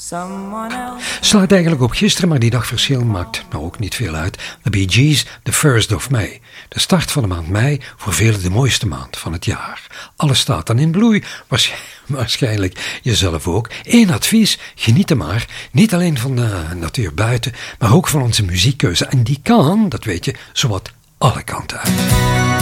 Slaat eigenlijk op gisteren, maar die dagverschil maakt nou ook niet veel uit. The Bee Gees, the 1st of May. De start van de maand mei, voor velen de mooiste maand van het jaar. Alles staat dan in bloei, waarschijnlijk jezelf ook. Eén advies, geniet er maar. Niet alleen van de natuur buiten, maar ook van onze muziekkeuze. En die kan, dat weet je, zowat alle kanten uit.